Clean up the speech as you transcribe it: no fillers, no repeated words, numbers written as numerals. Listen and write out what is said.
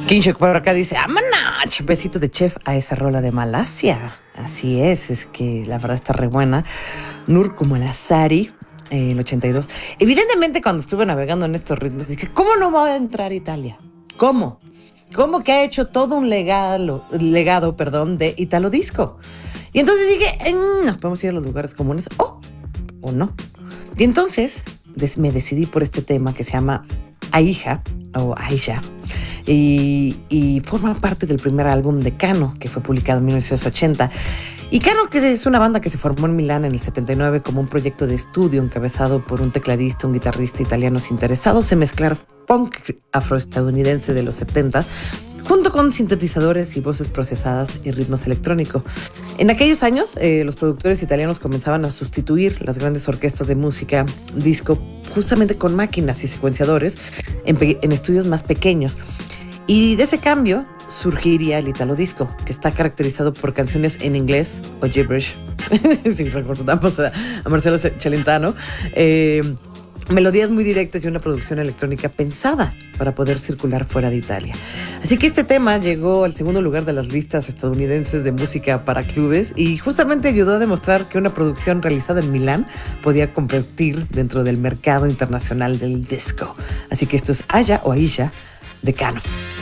Kinshuk por acá dice, ¡amanach! Besito de chef a esa rola de Malasia. Así es que la verdad está re buena. Nur como la Sari, el 82. Evidentemente cuando estuve navegando en estos ritmos dije, ¿cómo no va a entrar Italia? ¿Cómo? ¿Cómo que ha hecho todo un legado, de Italo Disco? Y entonces dije, nos podemos ir a los lugares comunes o no. Y entonces me decidí por este tema que se llama Aisha o Aisha y forma parte del primer álbum de Cano, que fue publicado en 1980. Y Cano, que es una banda que se formó en Milán en el 79 como un proyecto de estudio encabezado por un tecladista, un guitarrista italianos interesados en mezclar punk afroestadounidense de los 70 junto con sintetizadores y voces procesadas y ritmos electrónicos. En aquellos años, los productores italianos comenzaban a sustituir las grandes orquestas de música disco justamente con máquinas y secuenciadores en estudios más pequeños. Y de ese cambio surgiría el Italo Disco, que está caracterizado por canciones en inglés o gibberish, si recordamos a Marcelo Celentano, melodías muy directas y una producción electrónica pensada para poder circular fuera de Italia. Así que este tema llegó al segundo lugar de las listas estadounidenses de música para clubes y justamente ayudó a demostrar que una producción realizada en Milán podía competir dentro del mercado internacional del disco. Así que esto es Aya o Aisha de Cano.